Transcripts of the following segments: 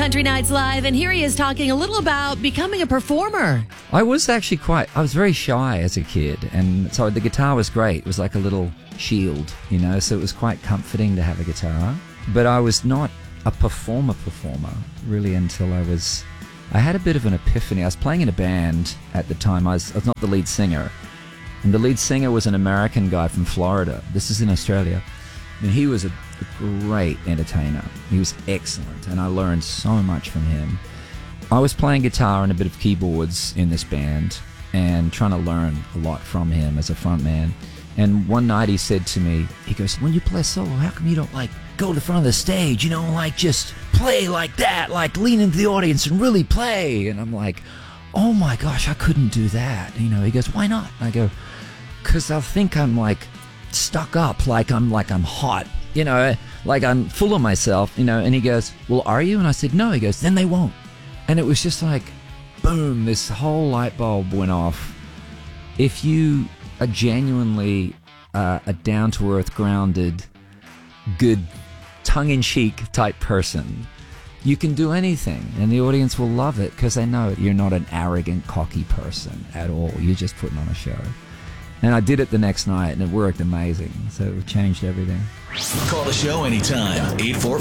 Country Nights Live, and here he is talking a little about becoming a performer. I was very shy as a kid, and so the guitar was great. It was like a little shield, so it was quite comforting to have a guitar. But I was not a performer, really, until I had a bit of an epiphany. I was playing in a band at the time. I was not the lead singer, and the lead singer was an American guy from Florida. This is in Australia. And he was a great entertainer. He was excellent, and I learned so much from him. I was playing guitar and a bit of keyboards in this band and trying to learn a lot from him as a frontman. And one night he said to me, he goes, when you play solo, how come you don't go to the front of the stage, just play like that, lean into the audience and really play? And I'm like, oh my gosh, I couldn't do that. He goes, why not? And I go, because they'll think I'm stuck up, I'm hot, I'm full of myself, and he goes, well, are you? And I said, no. He goes, then they won't. And it was just boom, this whole light bulb went off. If you are genuinely a down-to-earth, grounded, good, tongue-in-cheek type person, you can do anything, and the audience will love it because they know you're not an arrogant, cocky person at all. You're just putting on a show. And I did it the next night, and it worked amazing. So it changed everything. Call the show anytime.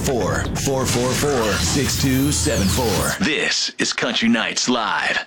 844-444-6274. This is Country Nights Live.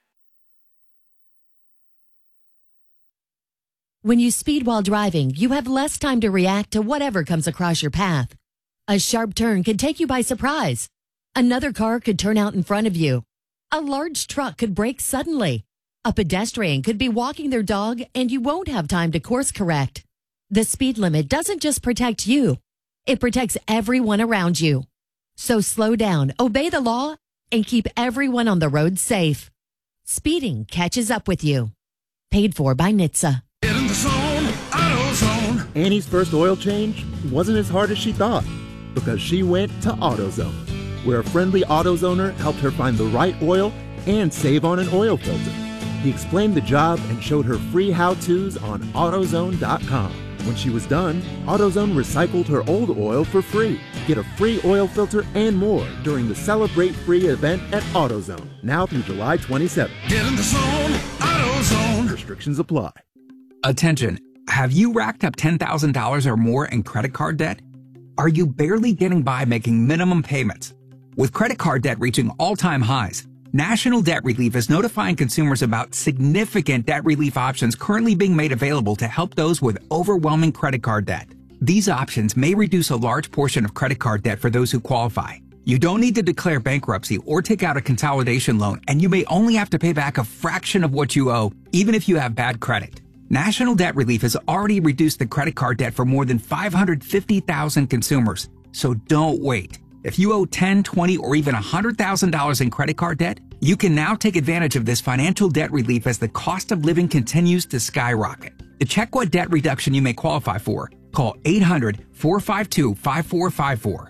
When you speed while driving, you have less time to react to whatever comes across your path. A sharp turn could take you by surprise. Another car could turn out in front of you. A large truck could brake suddenly. A pedestrian could be walking their dog, and you won't have time to course correct. The speed limit doesn't just protect you. It protects everyone around you. So slow down, obey the law, and keep everyone on the road safe. Speeding catches up with you. Paid for by NHTSA. Get in the zone, AutoZone. Annie's first oil change wasn't as hard as she thought because she went to AutoZone, where a friendly AutoZoner helped her find the right oil and save on an oil filter. He explained the job and showed her free how-tos on AutoZone.com. When she was done, AutoZone recycled her old oil for free. Get a free oil filter and more during the Celebrate Free event at AutoZone, now through July 27th. Get in the zone, AutoZone. Restrictions apply. Attention, have you racked up $10,000 or more in credit card debt? Are you barely getting by making minimum payments? With credit card debt reaching all-time highs, National Debt Relief is notifying consumers about significant debt relief options currently being made available to help those with overwhelming credit card debt. These options may reduce a large portion of credit card debt for those who qualify. You don't need to declare bankruptcy or take out a consolidation loan, and you may only have to pay back a fraction of what you owe, even if you have bad credit. National Debt Relief has already reduced the credit card debt for more than 550,000 consumers, so don't wait. If you owe $10,000, $20,000, or even $100,000 in credit card debt, you can now take advantage of this financial debt relief as the cost of living continues to skyrocket. To check what debt reduction you may qualify for, call 800-452-5454.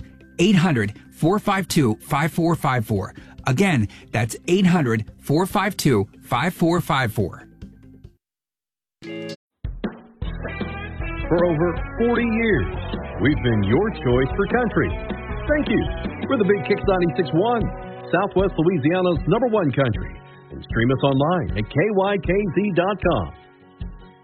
800-452-5454. Again, that's 800-452-5454. For over 40 years, we've been your choice for country. Thank you. We're the Big Kicks 96.1, Southwest Louisiana's #1 country. And stream us online at KYKZ.com.